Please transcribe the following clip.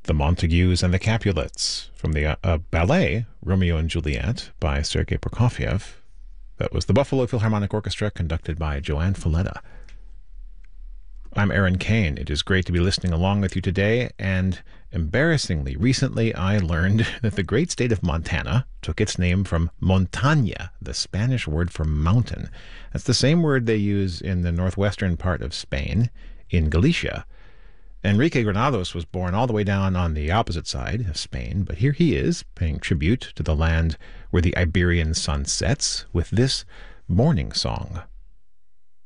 The Montagues and the Capulets from the ballet Romeo and Juliet by Sergei Prokofiev. That was the Buffalo Philharmonic Orchestra conducted by Joanne Falletta. I'm Aaron Kane. It is great to be listening along with you today, and embarrassingly, recently I learned that the great state of Montana took its name from montaña, the Spanish word for mountain. That's the same word they use in the northwestern part of Spain, in Galicia. Enrique Granados was born all the way down on the opposite side of Spain, but here he is, paying tribute to the land where the Iberian sun sets with this morning song.